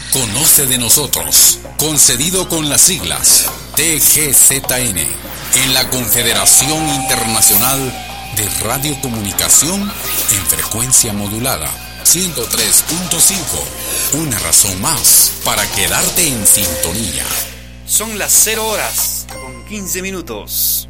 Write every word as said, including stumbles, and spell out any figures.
Conoce de nosotros, concedido con las siglas T G Z N, en la Confederación Internacional de Radiocomunicación en frecuencia modulada, ciento tres punto cinco. Una razón más para quedarte en sintonía. Son las cero horas con quince minutos.